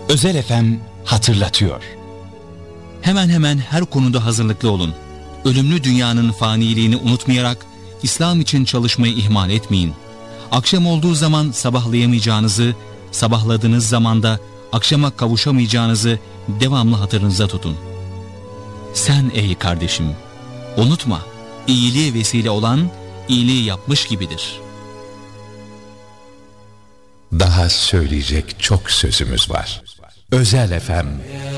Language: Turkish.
Özel FM hatırlatıyor. Hemen hemen her konuda hazırlıklı olun. Ölümlü dünyanın faniliğini unutmayarak İslam için çalışmayı ihmal etmeyin. Akşam olduğu zaman sabahlayamayacağınızı, sabahladığınız zaman da akşama kavuşamayacağınızı devamlı hatırınızda tutun. Sen ey kardeşim, unutma, iyiliğe vesile olan iyiliği yapmış gibidir. Daha söyleyecek çok sözümüz var. Özel FM